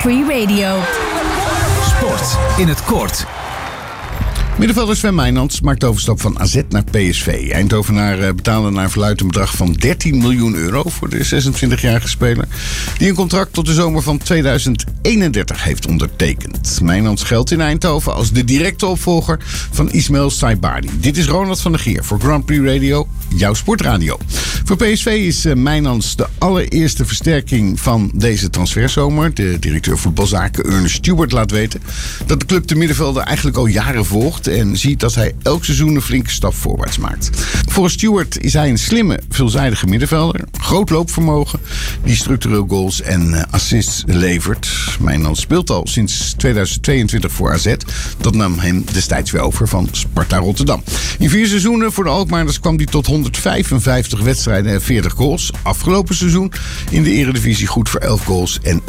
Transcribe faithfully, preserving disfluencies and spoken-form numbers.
Free Radio. Sport in het kort. Middenvelder Sven Mijnans maakt de overstap van A Z naar P S V. Eindhovenaren betalen naar verluidt een bedrag van dertien miljoen euro voor de zesentwintigjarige speler, die een contract tot de zomer van tweeduizend eenendertig heeft ondertekend. Mijnans geldt in Eindhoven als de directe opvolger van Ismail Saibari. Dit is Ronald van der Geer voor Grand Prix Radio, jouw sportradio. Voor P S V is Mijnans de allereerste versterking van deze transferzomer. De directeur voetbalzaken Ernest Stewart laat weten dat de club de middenvelder eigenlijk al jaren volgt en ziet dat hij elk seizoen een flinke stap voorwaarts maakt. Volgens Stewart is hij een slimme, veelzijdige middenvelder. Groot loopvermogen, die structureel goals en assists levert. Mijnans speelt al sinds tweeduizend tweeëntwintig voor A Z. Dat nam hem destijds weer over van Sparta Rotterdam. In vier seizoenen voor de Alkmaarders kwam hij tot honderdvijfenvijftig wedstrijden en veertig goals. Afgelopen seizoen in de Eredivisie goed voor elf goals en